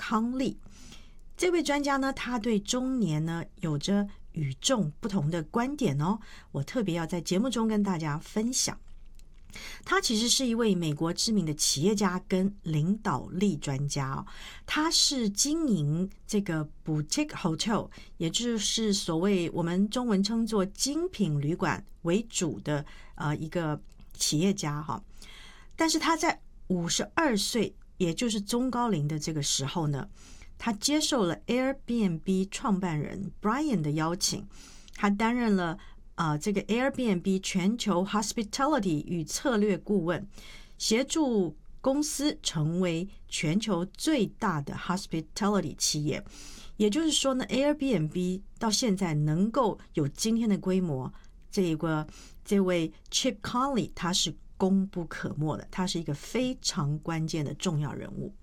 康利。这位专家呢，他对中年呢有着与众不同的观点哦，我特别要在节目中跟大家分享。他其实是一位美国知名的企业家跟领导力专家哦，他是经营这个 boutique hotel， 也就是所谓我们中文称作精品旅馆为主的一个企业家哈。但是他在52岁，也就是中高龄的这个时候呢，他接受了 Airbnb 创办人 Brian 的邀请，他担任了这个 Airbnb 全球 Hospitality 与策略顾问，协助公司成为全球最大的 Hospitality 企业。也就是说呢 Airbnb 到现在能够有今天的规模，这位 Chip Conley 他是功不可没的，他是一个非常关键的重要人物。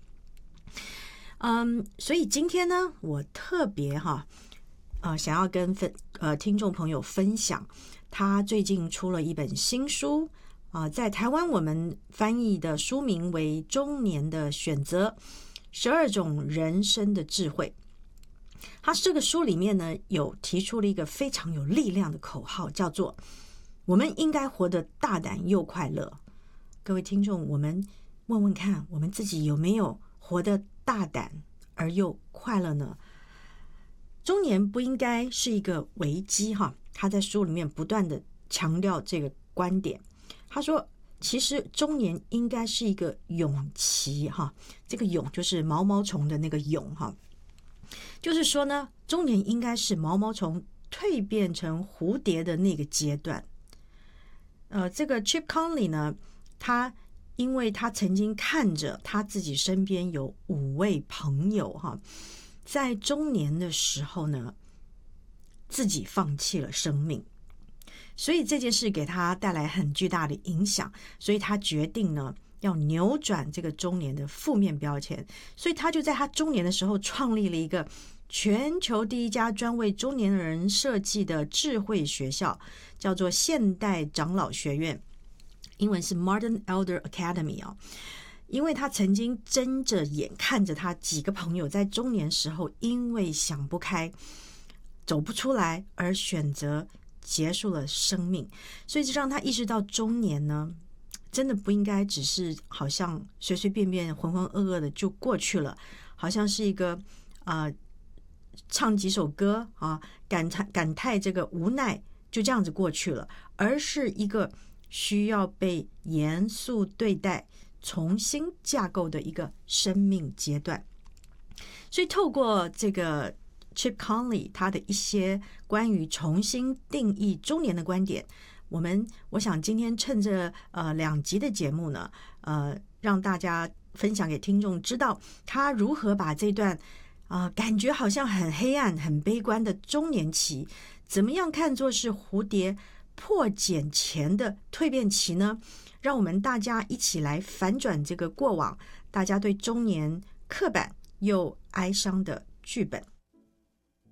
所以今天呢，我特别想要跟听众朋友分享，他最近出了一本新书在台湾我们翻译的书名为《中年的选择：12种人生的智慧》。他这个书里面呢，有提出了一个非常有力量的口号，叫做“我们应该活得大胆又快乐”。各位听众，我们问问看，我们自己有没有活得大胆而又快乐呢？中年不应该是一个危机他在书里面不断的强调这个观点。他说其实中年应该是一个蛹期这个蛹就是毛毛虫的那个蛹就是说呢，中年应该是毛毛虫蜕变成蝴蝶的那个阶段。这个 Chip Conley 呢，因为他曾经看着他自己身边有5位朋友在中年的时候呢，自己放弃了生命，所以这件事给他带来很巨大的影响，所以他决定呢要扭转这个中年的负面标签，所以他就在他中年的时候创立了一个全球第一家专为中年人设计的智慧学校，叫做现代长老学院，英文是 Modern Elder Academy 因为他曾经睁着眼看着他几个朋友在中年时候因为想不开走不出来而选择结束了生命，所以这让他意识到中年呢真的不应该只是好像随随便便浑浑噩噩的就过去了，好像是一个唱几首歌感叹这个无奈就这样子过去了，而是一个需要被严肃对待重新架构的一个生命阶段。所以透过这个 Chip Conley 他的一些关于重新定义中年的观点，我想今天趁着2集的节目呢让大家分享给听众知道他如何把这段感觉好像很黑暗很悲观的中年期怎么样看作是蝴蝶破茧前的蜕变期呢？让我们大家一起来反转这个过往大家对中年刻板又哀伤的剧本。